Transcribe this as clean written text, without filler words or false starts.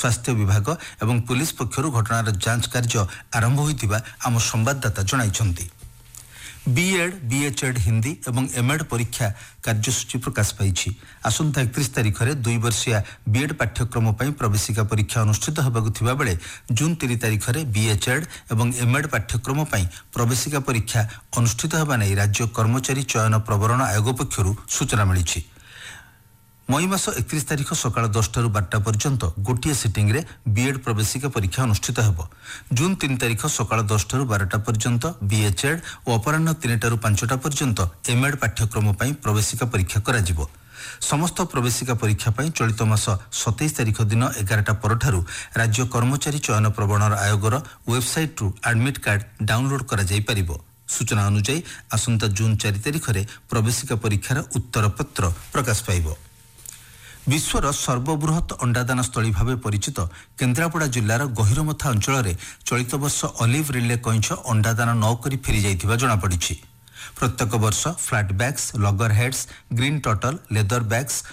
स्वास्थ्य विभाग एवं पुलिस पक्षरु घटनार जांच कार्य आरंभ होइतिबा आम संवाददाता जणाइछन्ति। बीएड बीएचएड हिंदी एवं एमएड परीक्षा कार्यसूची प्रकाश पाइछि। आसंता 31 तारिख रे 2 वर्षिया बीएड पाठ्यक्रम पई प्रवेशिका परीक्षा अनुष्ठित होबाकु थिबा बेले जून 3 तारिख रे बीएचएड एवं एमएड पाठ्यक्रम पई प्रवेशिका परीक्षा अनुष्ठित होबा नै राज्य कर्मचारी चयन प्रवरण आयोग पक्षरु सूचना मिलिछि। मई मास 31 तारिख सकाळ 10 रु 12 पर्यंत गोटिए सिटिंग रे बीएड प्रवेशिका परीक्षा अनुष्ठित हेबो। जून 3 तारिख सकाळ 10 रु 12 पर्यंत बीएचएड और अपराह्न 3 रु 5 पर्यंत एमएड पाठ्यक्रम पई प्रवेशिका परीक्षा करा जिवो। समस्त प्रवेशिका परीक्षा पई चलित मास 27 तारिख दिन 11टा परठारु राज्य कर्मचारी चयन प्रवरण आयोगर वेबसाइट रु एडमिट कार्ड डाउनलोड करा जाई परिबो। सूचना अनुसार आसंता जून 4 तारिख रे प्रवेशिका परीक्षार उत्तर पत्र प्रकाश पाइबो। विश्वर सर्वबृहत अंडादान स्थली भाव परिचित केन्द्रापड़ा जिलार गहिरमथा अंचल में चलित वर्ष ऑलिव रिले कईंछ अंडादान नकरी फेरी जाइथिबा जणा पड़िछि। प्रत्येक वर्ष flat bags, लगर heads, green turtle, leather bags